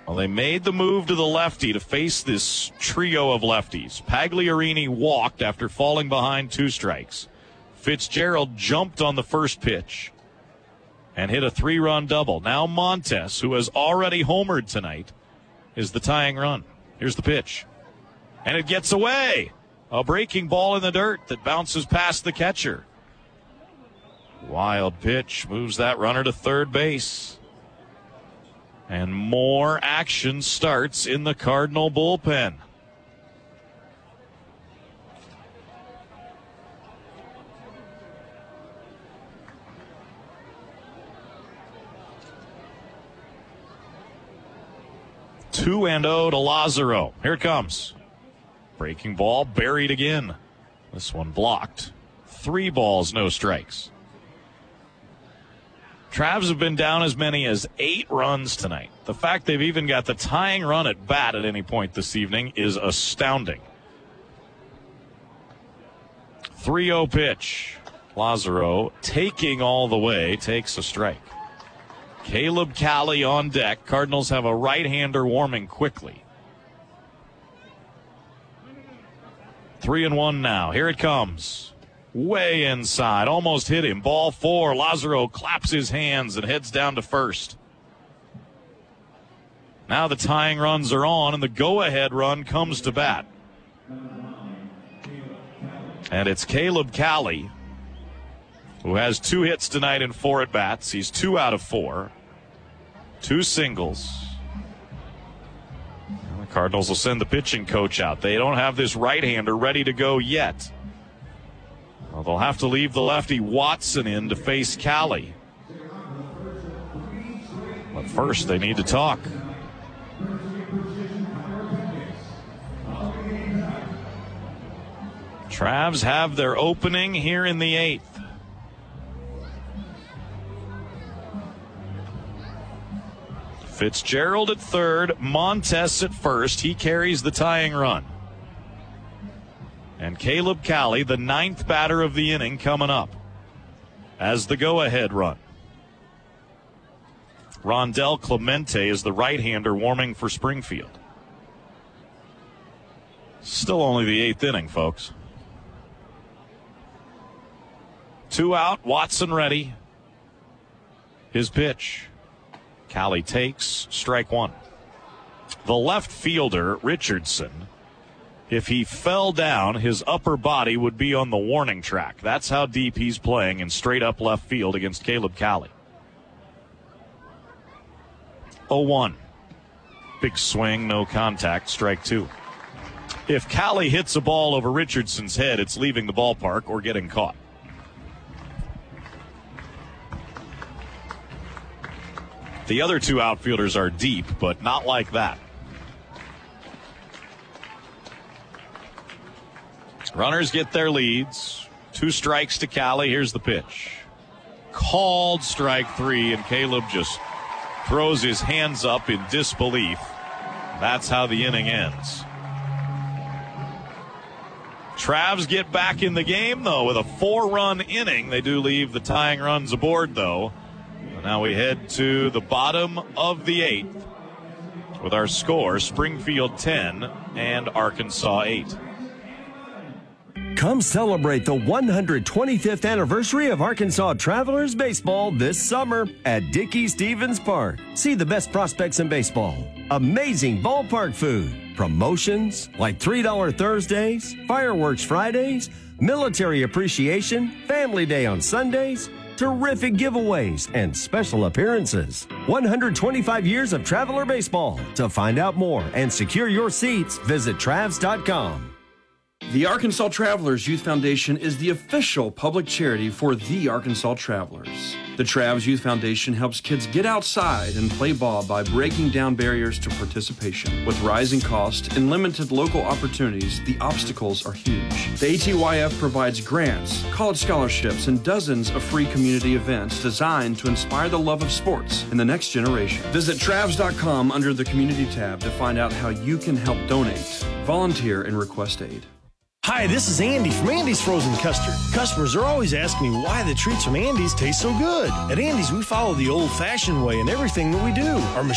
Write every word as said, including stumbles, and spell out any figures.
Well, they made the move to the lefty to face this trio of lefties. Pagliarini walked after falling behind two strikes. Fitzgerald jumped on the first pitch and hit a three-run double. Now Montes, who has already homered tonight, is the tying run. Here's the pitch. And it gets away. A breaking ball in the dirt that bounces past the catcher. Wild pitch moves that runner to third base. And more action starts in the Cardinal bullpen. two and oh to Lazaro. Here it comes. Breaking ball buried again. This one blocked. Three balls, no strikes. Travs have been down as many as eight runs tonight. The fact they've even got the tying run at bat at any point this evening is astounding. three oh pitch. Lazaro taking all the way, takes a strike. Caleb Cali on deck. Cardinals have a right-hander warming quickly. Three and one now. Here it comes. Way inside. Almost hit him. Ball four. Lazaro claps his hands and heads down to first. Now the tying runs are on, and the go-ahead run comes to bat. And it's Caleb Cali, who has two hits tonight and four at-bats. He's two out of four. Two singles. And the Cardinals will send the pitching coach out. They don't have this right-hander ready to go yet. Well, they'll have to leave the lefty Watson in to face Cali. But first, they need to talk. Travs have their opening here in the eighth. Fitzgerald at third, Montes at first. He carries the tying run. And Caleb Cali, the ninth batter of the inning, coming up as the go-ahead run. Rondell Clemente is the right-hander warming for Springfield. Still only the eighth inning, folks. Two out, Watson ready. His pitch. Cali takes, strike one. The left fielder, Richardson, if he fell down, his upper body would be on the warning track. That's how deep he's playing in straight-up left field against Caleb Cali. oh one. Big swing, no contact, strike two. If Cali hits a ball over Richardson's head, it's leaving the ballpark or getting caught. The other two outfielders are deep, but not like that. Runners get their leads. Two strikes to Cali. Here's the pitch. Called strike three, and Caleb just throws his hands up in disbelief. That's how the inning ends. Travs get back in the game, though, with a four-run inning. They do leave the tying runs aboard, though. And now we head to the bottom of the eighth with our score, Springfield ten and Arkansas eight. Come celebrate the one hundred twenty-fifth anniversary of Arkansas Travelers Baseball this summer at Dickey-Stevens Park. See the best prospects in baseball, amazing ballpark food, promotions like three dollar Thursdays, fireworks Fridays, military appreciation, family day on Sundays, terrific giveaways, and special appearances. one hundred twenty-five years of Traveler Baseball. To find out more and secure your seats, visit Travs dot com. The Arkansas Travelers Youth Foundation is the official public charity for the Arkansas Travelers. The Travs Youth Foundation helps kids get outside and play ball by breaking down barriers to participation. With rising costs and limited local opportunities, the obstacles are huge. The A T Y F provides grants, college scholarships, and dozens of free community events designed to inspire the love of sports in the next generation. Visit Travs dot com under the Community tab to find out how you can help donate, volunteer, and request aid. Hi, this is Andy from Andy's Frozen Custard. Customers are always asking me why the treats from Andy's taste so good. At Andy's, we follow the old-fashioned way in everything that we do. Our